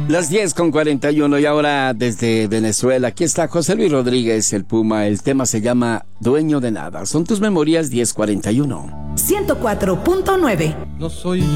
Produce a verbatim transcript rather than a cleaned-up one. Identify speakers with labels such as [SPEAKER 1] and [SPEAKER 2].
[SPEAKER 1] Las diez con cuarenta y uno y ahora desde Venezuela, aquí está José Luis Rodríguez, el Puma. El tema se llama Dueño de Nada. Son tus memorias diez cuarenta y uno.
[SPEAKER 2] ciento cuatro punto nueve.
[SPEAKER 3] No soy